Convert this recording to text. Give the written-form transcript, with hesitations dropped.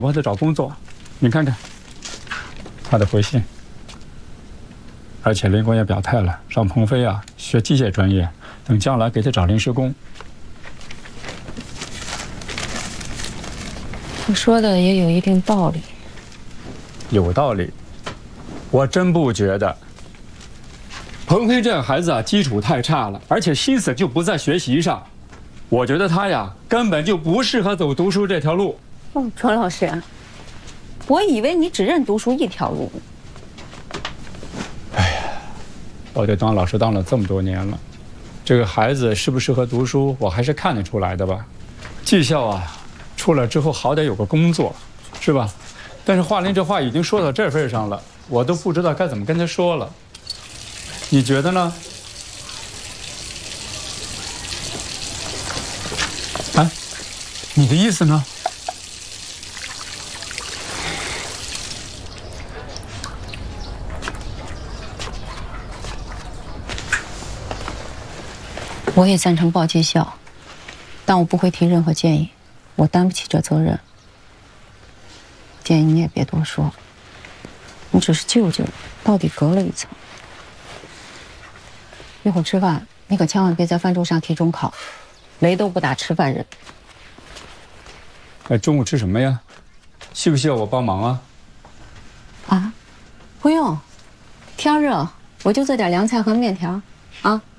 我还得找工作，你看看他的回信。而且林工也表态了，让鹏飞啊学机械专业，等将来给他找临时工。 你说的也有一定道理。 有道理，我真不觉得。鹏飞这个孩子啊，基础太差了，而且心思就不在学习上。我觉得他呀，根本就不适合走读书这条路。 庄老师，我以为你只认读书一条路。 哎呀，我这当老师当了这么多年了，这个孩子适不适合读书，我还是看得出来的吧。技校啊，出来之后好歹有个工作，是吧？但是华林这话已经说到这份上了，我都不知道该怎么跟他说了。你觉得呢？哎，你的意思呢？ 我也赞成报技校，但我不会提任何建议，我担不起这责任。建议你也别多说，你只是救救我，到底隔了一层。一会儿吃饭，你可千万别在饭桌上提中考，雷都不打吃饭人。 哎，中午吃什么呀？需不需要我帮忙啊？ 啊，不用，天热，我就做点凉菜和面条，啊。